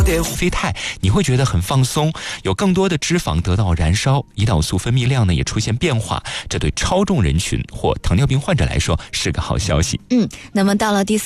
啡肽，你会觉得很放松，有更多的脂肪得到燃烧，胰岛素分泌量呢也出现变化，这对超重人群或糖尿病患者来说是个好消息。 那么到了第